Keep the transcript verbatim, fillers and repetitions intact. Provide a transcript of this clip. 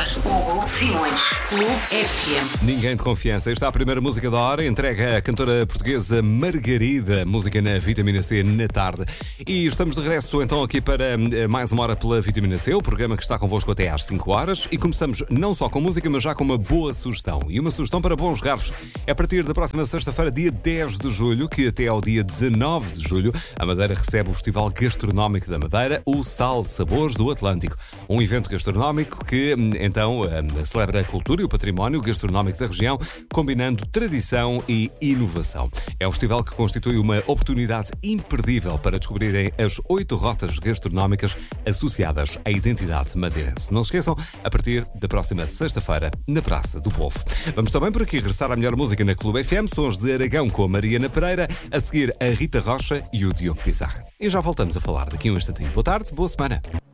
apresentar Hugo Simões, Clube F M. Ninguém de confiança. Esta é a primeira música da hora, entrega a cantora portuguesa Margarida, música na Vitamina C na tarde. E estamos de regresso então aqui para mais uma hora pela Vitamina C, o programa que está convosco até às cinco horas. E começamos não só com música, mas já com uma boa sugestão. E uma sugestão para bons garfos. É a partir da próxima sexta-feira, dia dez de julho, que até ao dia dezanove de julho, a Madeira recebe o Festival Gastronómico da Madeira, o Sal Sabores do Atlântico. Um evento gastronómico que, então, celebra a cultura e o património gastronómico da região, combinando tradição e inovação. É um festival que constitui uma oportunidade imperdível para descobrirem as oito rotas gastronómicas associadas à identidade madeirense. Não se esqueçam, a partir da próxima sexta-feira, na Praça do Povo. Vamos também por aqui regressar à melhor música na Clube F M, sons de Aragão com a Mariana Pereira, a seguir a Rita Rocha e o Diogo Pissarra. E já voltamos a falar daqui a um instantinho. Boa tarde, boa semana.